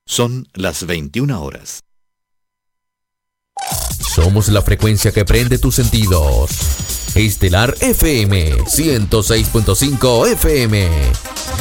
Son las 21 horas. Somos la frecuencia que prende tus sentidos. Estelar FM 106.5 FM.